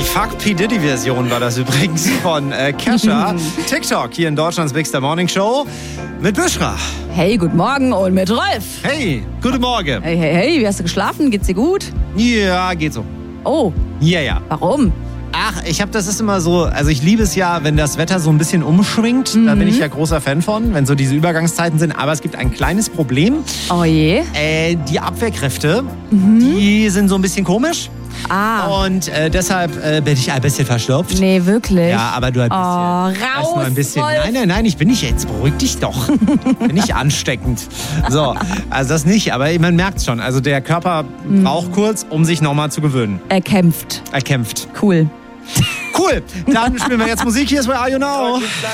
Fuck P. Diddy-Version war das übrigens von Kesha. TikTok hier in Deutschlands Big Star Morning Show mit Büschra. Hey, guten Morgen und mit Rolf. Hey, guten Morgen. Hey, wie hast du geschlafen? Geht's dir gut? Ja, geht so. Oh. Ja. Warum? Ach, das ist immer so, also ich liebe es ja, wenn das Wetter so ein bisschen umschwingt. Da bin ich ja großer Fan von, wenn so diese Übergangszeiten sind. Aber es gibt ein kleines Problem. Oh je. Die Abwehrkräfte, die sind so ein bisschen komisch. Und deshalb bin ich ein bisschen verschnupft. Nee, wirklich? Ja, aber du ein bisschen. Oh, raus, nur ein bisschen. Wolf. Nein, ich bin nicht jetzt. Beruhig dich doch. Bin nicht ansteckend. So, also das nicht, aber man merkt schon. Also der Körper braucht kurz, um sich nochmal zu gewöhnen. Er kämpft. Er kämpft. Cool. Cool, dann spielen wir jetzt Musik. Hier ist bei Are You Now.